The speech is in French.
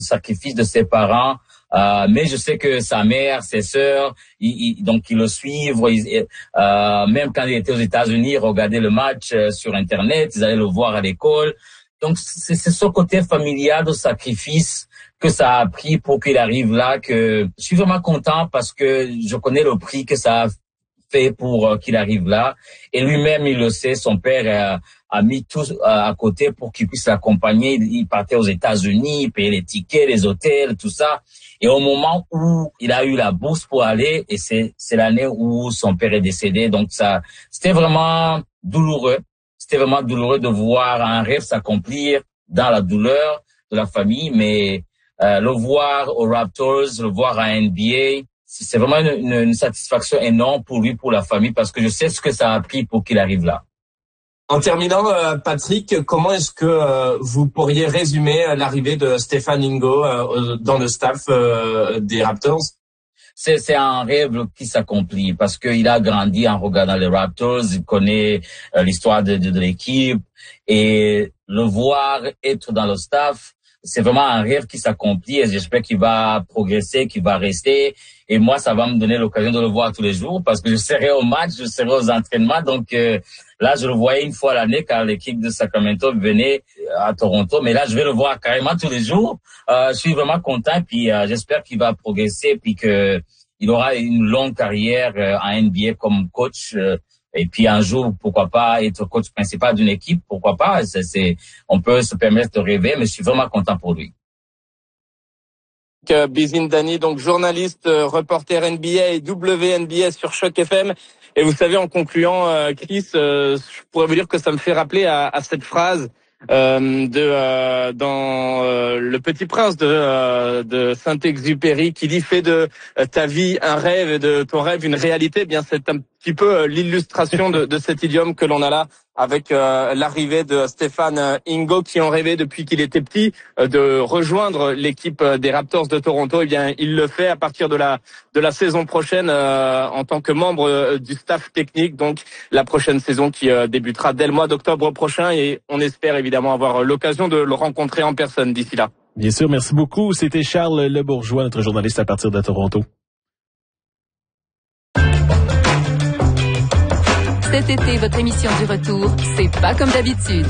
sacrifice de ses parents. Mais je sais que sa mère, ses sœurs, donc ils le suivent. Même quand il était aux États-Unis, ils regardaient le match sur Internet, ils allaient le voir à l'école. Donc c'est ce côté familial de sacrifice que ça a pris pour qu'il arrive là, que je suis vraiment content parce que je connais le prix que ça a fait pour qu'il arrive là. Et lui-même, il le sait, son père a mis tout à côté pour qu'il puisse l'accompagner. Il partait aux États-Unis, il payait les tickets, les hôtels, tout ça. Et au moment où il a eu la bourse pour aller, et c'est l'année où son père est décédé, donc ça, c'était vraiment douloureux. C'était vraiment douloureux de voir un rêve s'accomplir dans la douleur de la famille, mais le voir aux Raptors, le voir à NBA, c'est vraiment une satisfaction énorme pour lui, pour la famille, parce que je sais ce que ça a pris pour qu'il arrive là. En terminant, Patrick, comment est-ce que vous pourriez résumer l'arrivée de Stéphane Ingo dans le staff des Raptors? C'est un rêve qui s'accomplit parce qu'il a grandi en regardant les Raptors, il connaît l'histoire de l'équipe, et le voir être dans le staff, c'est vraiment un rêve qui s'accomplit, et j'espère qu'il va progresser, qu'il va rester. Et moi, ça va me donner l'occasion de le voir tous les jours parce que je serai au match, je serai aux entraînements. Donc là, je le voyais une fois l'année quand l'équipe de Sacramento venait à Toronto. Mais là, je vais le voir carrément tous les jours. Je suis vraiment content, puis j'espère qu'il va progresser, puis que il aura une longue carrière en NBA comme coach. Et puis un jour, pourquoi pas être coach principal d'une équipe, pourquoi pas. On peut se permettre de rêver, mais je suis vraiment content pour lui. Bizindani, donc journaliste, reporter NBA et WNBA sur Choc FM. Et vous savez, en concluant, Chris, je pourrais vous dire que ça me fait rappeler à cette phrase dans Le Petit Prince de Saint-Exupéry, qui dit: fais de ta vie un rêve et de ton rêve une réalité. Eh bien, c'est un petit peu l'illustration de cet idiome que l'on a là avec l'arrivée de Stéphane Ingo, qui en rêvait depuis qu'il était petit de rejoindre l'équipe des Raptors de Toronto. Eh bien, il le fait à partir de la saison prochaine en tant que membre du staff technique. Donc, la prochaine saison qui débutera dès le mois d'octobre prochain, et on espère évidemment avoir l'occasion de le rencontrer en personne d'ici là. Bien sûr, merci beaucoup. C'était Charles Lebourgeois, notre journaliste à partir de Toronto. Cet été, votre émission du retour, c'est pas comme d'habitude.